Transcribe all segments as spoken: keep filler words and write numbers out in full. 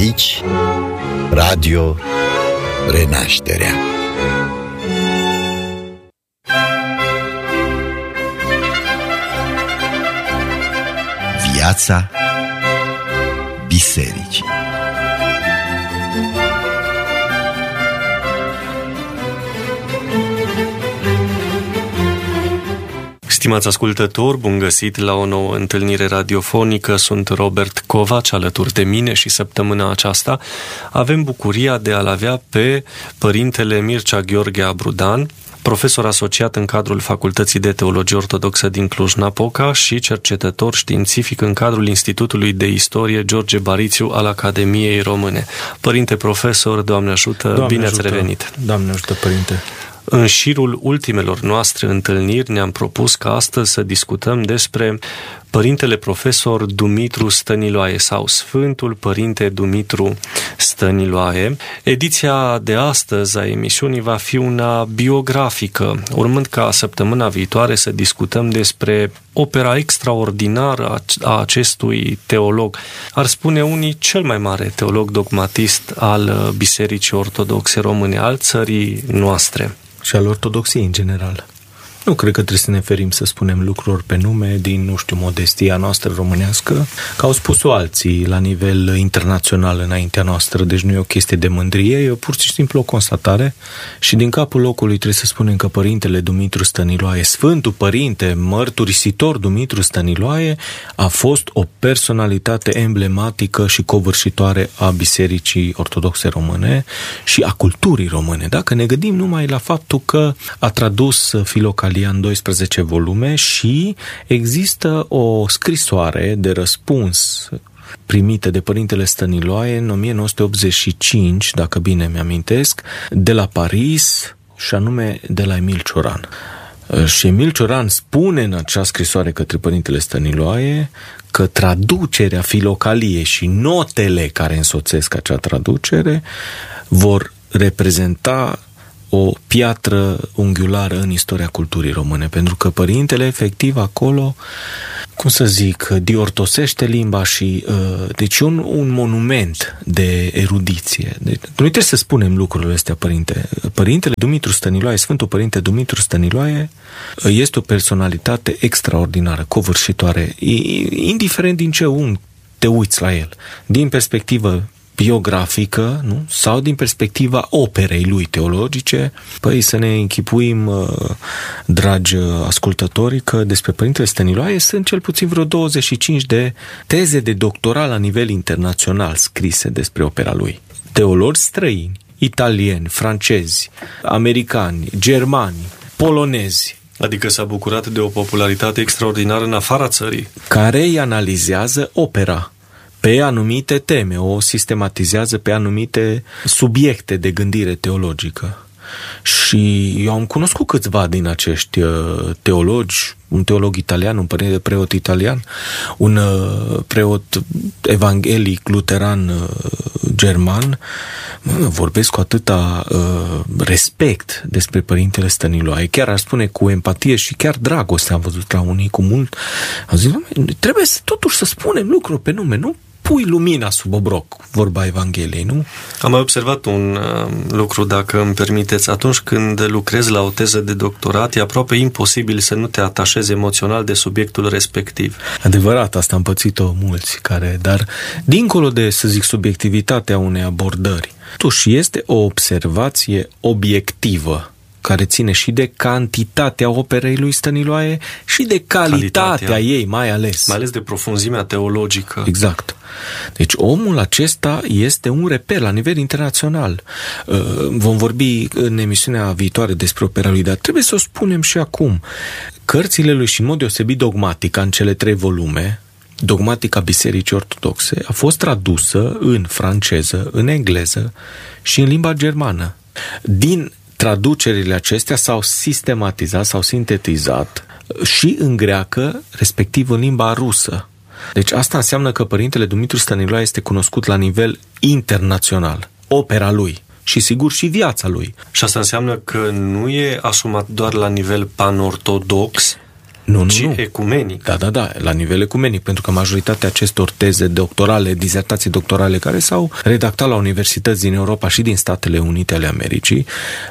Aici, Radio Renașterea. Viața bisericii. Stimați ascultători, bun găsit la o nouă întâlnire radiofonică. Sunt Robert Covaci, alături de mine, și săptămâna aceasta avem bucuria de a-l avea pe părintele Mircea Gheorghe Abrudan, profesor asociat în cadrul Facultății de Teologie Ortodoxă din Cluj-Napoca și cercetător științific în cadrul Institutului de Istorie George Barițiu al Academiei Române. Părinte profesor, Doamne ajută, Doamne bine ajută. Ați revenit! Doamne ajută, părinte! În șirul ultimelor noastre întâlniri ne-am propus ca astăzi să discutăm despre Părintele Profesor Dumitru Stăniloae sau Sfântul Părinte Dumitru Stăniloae. Ediția de astăzi a emisiunii va fi una biografică, urmând ca săptămâna viitoare să discutăm despre opera extraordinară a acestui teolog. Ar spune unii cel mai mare teolog dogmatist al Bisericii Ortodoxe Române, al țării noastre. Și al ortodoxiei în general. Nu cred că trebuie să ne ferim să spunem lucruri pe nume din, nu știu, modestia noastră românească, că au spus-o alții la nivel internațional înaintea noastră, deci nu e o chestie de mândrie, e pur și simplu o constatare și din capul locului trebuie să spunem că Părintele Dumitru Stăniloae, Sfântul Părinte mărturisitor Dumitru Stăniloae, a fost o personalitate emblematică și covârșitoare a Bisericii Ortodoxe Române și a culturii române. Dacă ne gândim numai la faptul că a tradus Filocalia în doisprezece volume și există o scrisoare de răspuns primită de Părintele Stăniloae în o mie nouă sute optzeci și cinci, dacă bine mi-amintesc, de la Paris și anume de la Emil Cioran. Și Emil Cioran spune în acea scrisoare către Părintele Stăniloae că traducerea Filocaliei și notele care însoțesc acea traducere vor reprezenta o piatră unghiulară în istoria culturii române, pentru că părintele efectiv acolo, cum să zic, diortosește limba și deci un, un monument de erudiție. Deci, nu trebuie să spunem lucrurile astea, părinte. Părintele Dumitru Stăniloae, Sfântul Părinte Dumitru Stăniloae, este o personalitate extraordinară, covârșitoare, indiferent din ce unghi te uiți la el. Din perspectivă biografică, nu? Sau din perspectiva operei lui teologice, păi să ne închipuim, dragi ascultători, că despre Părintele Stăniloae sunt cel puțin vreo douăzeci și cinci de teze de doctorat la nivel internațional scrise despre opera lui. Teologi străini, italieni, francezi, americani, germani, polonezi, adică s-a bucurat de o popularitate extraordinară în afara țării, care îi analizează opera pe anumite teme, o sistematizează pe anumite subiecte de gândire teologică. Și eu am cunoscut câțiva din acești teologi, un teolog italian, un părinte preot italian, un preot evanghelic luteran german. Vorbesc cu atâta respect despre Părintele Stăniloae, chiar ar spune cu empatie și chiar dragoste, am văzut la unii cu mult. Am zis, trebuie să, totuși să spunem lucruri pe nume, nu pui lumina sub obroc, vorba Evangheliei, nu? Am mai observat un uh, lucru, dacă îmi permiteți. Atunci când lucrezi la o teză de doctorat, e aproape imposibil să nu te atașezi emoțional de subiectul respectiv. Adevărat, asta am pățit-o mulți, care, dar dincolo de, să zic, subiectivitatea unei abordări, totuși este o observație obiectivă, care ține și de cantitatea operei lui Stăniloae și de calitatea, calitatea ei, mai ales. Mai ales de profunzimea teologică. Exact. Deci omul acesta este un reper la nivel internațional. Vom vorbi în emisiunea viitoare despre opera lui, dar trebuie să o spunem și acum. Cărțile lui și în mod deosebit dogmatica în cele trei volume, Dogmatica Bisericii Ortodoxe, a fost tradusă în franceză, în engleză și în limba germană. Din traducerile acestea s-au sistematizat, s-au sintetizat și în greacă, respectiv în limba rusă. Deci asta înseamnă că Părintele Dumitru Stăniloae este cunoscut la nivel internațional. Opera lui și sigur și viața lui. Și asta înseamnă că nu e asumat doar la nivel panortodox, Nu, nu, ci nu. ecumenic. Da, da, da, la nivel ecumenic, pentru că majoritatea acestor teze doctorale, dizertații doctorale care s-au redactat la universități din Europa și din Statele Unite ale Americii,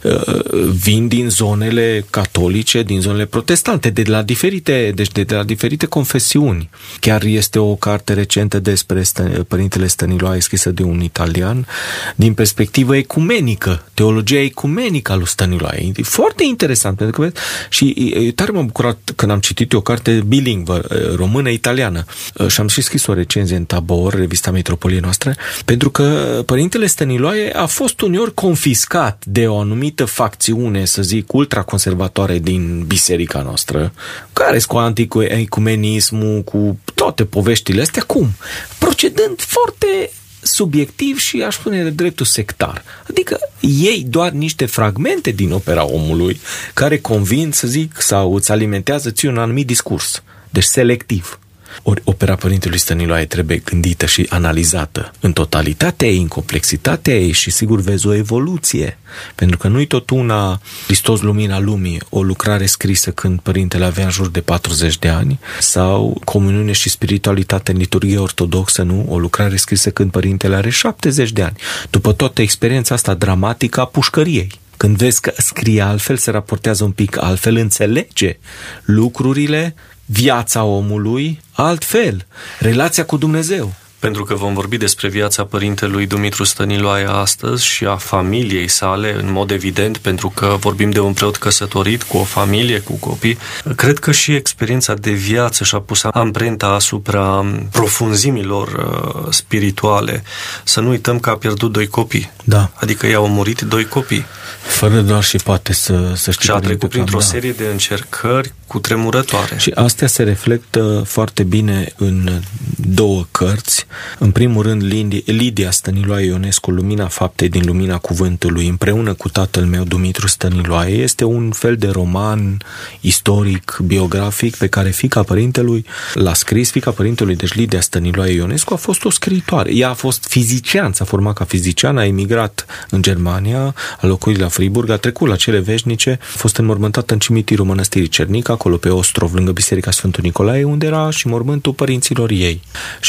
vin din zonele catolice, din zonele protestante, de la diferite, deci de, de la diferite confesiuni. Chiar este o carte recentă despre Stă- Părintele Stăniloae, scrisă de un italian, din perspectivă ecumenică, teologia ecumenică a lui Stăniloae. E foarte interesant, pentru că și e tare m-am bucurat când am citit o carte bilingvă, română-italiană, și am și scris o recenzie în Tabor, revista metropoliei noastre, pentru că Părintele Stăniloae a fost uneori confiscat de o anumită facțiune, să zic, ultraconservatoare din biserica noastră, care sunt cu anticumenismul, cu toate poveștile astea, cum? Procedând foarte subiectiv și aș spune de dreptul sectar. Adică ei doar niște fragmente din opera omului care convin, să zic, sau îți alimentează ție un anumit discurs. Deci selectiv. Ori opera Părintelui Stăniloae trebuie gândită și analizată în totalitatea ei, în complexitatea ei și sigur vezi o evoluție. Pentru că nu-i tot una Hristos Lumina Lumii, o lucrare scrisă când Părintele avea în jur de patruzeci de ani, sau Comuniune și Spiritualitate în liturghie ortodoxă, nu? O lucrare scrisă când Părintele are șaptezeci de ani. După toată experiența asta dramatică a pușcăriei. Când vezi că scrie altfel, se raportează un pic altfel, înțelege lucrurile, viața omului altfel, relația cu Dumnezeu. Pentru că vom vorbi despre viața părintelui Dumitru Stăniloae astăzi și a familiei sale, în mod evident, pentru că vorbim de un preot căsătorit cu o familie, cu copii. Cred că și experiența de viață și-a pus amprenta asupra profunzimilor uh, spirituale. Să nu uităm că a pierdut doi copii. Da. Adică i-au murit doi copii. Fără doar și poate să, să știi. Și a trecut printr-o da. serie de încercări cutremurătoare. Și astea se reflectă foarte bine în două cărți. În primul rând, Lidia Stăniloae Ionescu, Lumina Faptei din Lumina Cuvântului, împreună cu tatăl meu, Dumitru Stăniloae, este un fel de roman istoric, biografic, pe care fiica părintelui l-a scris. Fiica părintelui, deci Lidia Stăniloae Ionescu, a fost o scriitoare. Ea a fost fizician, s-a format ca fizician, a emigrat în Germania, a locuit la Friburg, a trecut la cele veșnice, a fost înmormântată în cimitirul Mănăstirii Cernica, acolo pe Ostrov, lângă Biserica Sfântul Nicolae, unde era și mormântul părinților ei.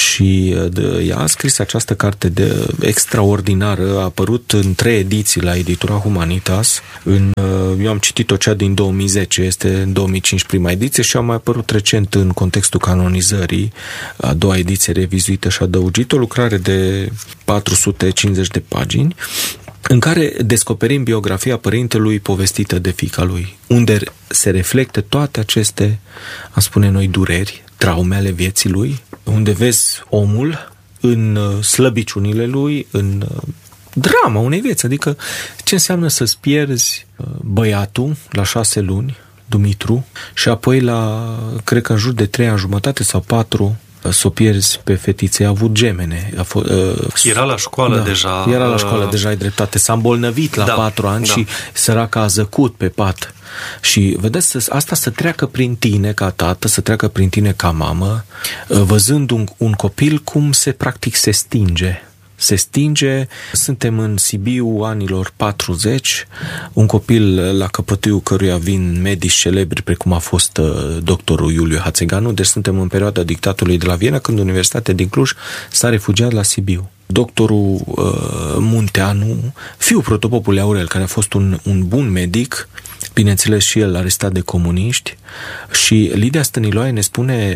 Și de, ea a scris această carte de extraordinară, a apărut în trei ediții la editura Humanitas. În, eu am citit-o cea din două mii zece, este în două mii cinci prima ediție și a mai apărut recent în contextul canonizării, a doua ediție revizuită și adăugită, o lucrare de patru sute cincizeci de pagini, în care descoperim biografia părintelui povestită de fiica lui, unde se reflectă toate aceste, am spune noi, dureri, traume ale vieții lui, unde vezi omul în slăbiciunile lui, în drama unei vieți, adică ce înseamnă să-ți pierzi băiatul la șase luni, Dumitru, și apoi la, cred că în jur de trei ani jumătate sau patru, să o pierzi pe fetițe, a avut gemene. A fost, uh, era la școală da, deja. Era la școală deja, ai dreptate. S-a îmbolnăvit la da, patru ani da. Și săraca a zăcut pe pat. Și vedeți, asta să treacă prin tine ca tată, să treacă prin tine ca mamă, văzând un, un copil cum se practic se stinge. Se stinge, suntem în Sibiu anilor patruzeci, un copil la căpătâiul căruia vin medici celebri precum a fost doctorul Iuliu Hațeganu, deci suntem în perioada dictatului de la Viena, când Universitatea din Cluj s-a refugiat la Sibiu. Doctorul uh, Munteanu, fiul protopopului Aurel, care a fost un, un bun medic, bineînțeles și el arestat de comuniști, și Lidia Stăniloae ne spune,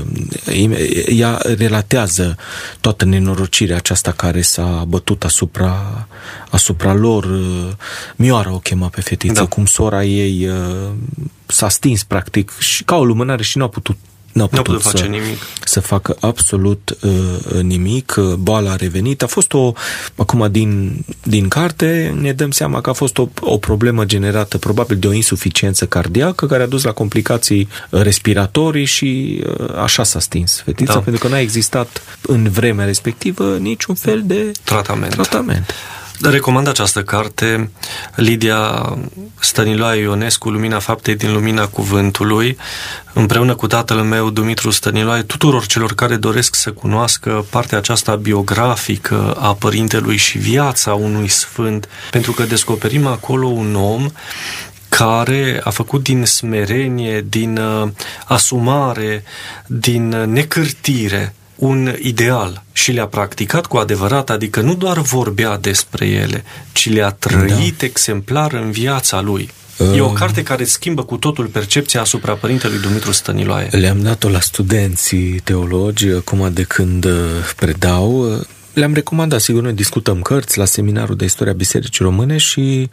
ea relatează toată nenorocirea aceasta care s-a bătut asupra, asupra lor. Mioara o chema pe fetiță, da. Cum sora ei s-a stins practic și ca o lumânare și nu a putut N-a putut, putut să, face nimic. să facă absolut uh, nimic. Boala a revenit. A fost o, acum din, din carte ne dăm seama că a fost o, o problemă generată probabil de o insuficiență cardiacă care a dus la complicații respiratorii și uh, așa s-a stins fetița, da. Pentru că n-a existat în vremea respectivă niciun fel de tratament. tratament. Recomand această carte, Lidia Stăniloae Ionescu, Lumina Faptei din Lumina Cuvântului, împreună cu tatăl meu, Dumitru Stăniloae, tuturor celor care doresc să cunoască partea aceasta biografică a părintelui și viața unui sfânt, pentru că descoperim acolo un om care a făcut din smerenie, din uh, asumare, din uh, necârtire un ideal și le-a practicat cu adevărat, adică nu doar vorbea despre ele, ci le-a trăit da. exemplar în viața lui. Uh, e o carte care schimbă cu totul percepția asupra părintelui Dumitru Stăniloae. Le-am dat-o la studenții teologi, acum de când predau. Le-am recomandat, sigur, noi discutăm cărți la seminarul de istoria Bisericii Române și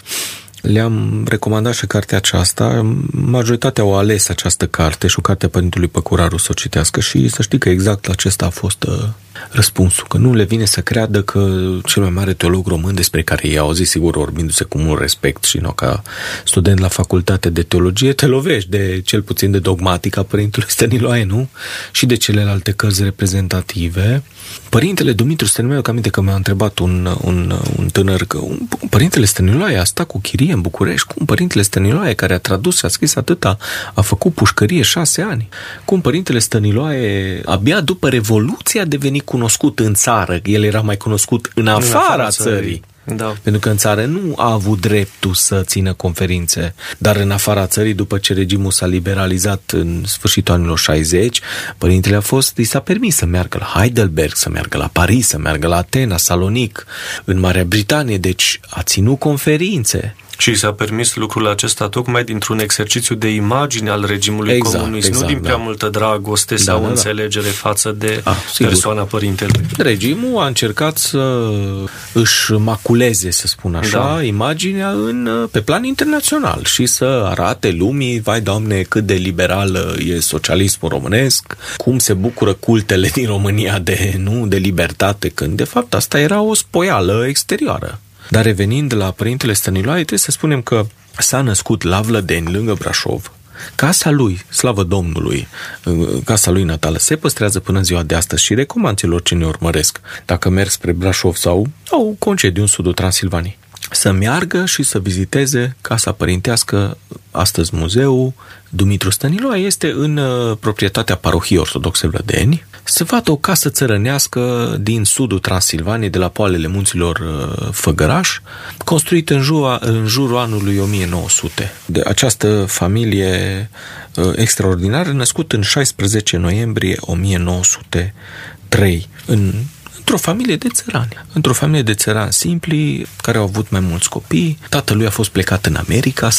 le-am recomandat și cartea aceasta. Majoritatea au ales această carte și o carte a Părintelui Păcuraru să o citească și să știi că exact acesta a fost uh, răspunsul, că nu le vine să creadă că cel mai mare teolog român despre care ei au zis, sigur, orbindu-se cu mult respect și nu ca student la facultate de teologie, te lovești de cel puțin de dogmatica Părintelui Stăniloae, nu? Și de celelalte cărți reprezentative. Părintele Dumitru Stăniloae, că aminte că mi-a întrebat un, un, un tânăr că un, Părintele Stăniloae a stat cu chirie în București, cum Părintele Stăniloae, care a tradus și a scris atâta, a făcut pușcărie șase ani, cum Părintele Stăniloae abia după Revoluție a devenit cunoscut în țară, el era mai cunoscut în afara, în afara țării. țării. Da. Pentru că în țară nu a avut dreptul să țină conferințe, dar în afara țării, după ce regimul s-a liberalizat în sfârșitul anilor șaizeci, părintele a fost, i s-a permis să meargă la Heidelberg, să meargă la Paris, să meargă la Atena, Salonic, în Marea Britanie, deci a ținut conferințe. Și s-a permis lucrul acesta tocmai dintr-un exercițiu de imagine al regimului exact, comunist, exact, nu din prea da. multă dragoste da, sau da, înțelegere da. față de ah, persoana părintelui. Regimul a încercat să își maculeze, să spun așa, da. imaginea în, pe plan internațional și să arate lumii, vai Doamne, cât de liberal e socialismul românesc, cum se bucură cultele din România de, nu, de libertate, când de fapt asta era o spoială exterioară. Dar revenind la Părintele Stăniloae, trebuie să spunem că s-a născut la Vlădeni, lângă Brașov. Casa lui, slavă Domnului, casa lui natală se păstrează până în ziua de astăzi și recomand celor ce ne urmăresc, dacă merg spre Brașov sau au concediu în sudul Transilvaniei, să meargă și să viziteze casa părintească, astăzi muzeul Dumitru Stăniloae, este în proprietatea parohiei ortodoxe Vlădeni. Se vadă o casă țărănească din sudul Transilvaniei, de la poalele munților Făgăraș, construită în, jura, în jurul anului o mie nouă sute. De această familie extraordinară, născut în șaisprezece noiembrie o mie nouă sute trei, în într-o familie de țărani, într-o familie de țărani simpli, care au avut mai mulți copii. Tatălui a fost plecat în America,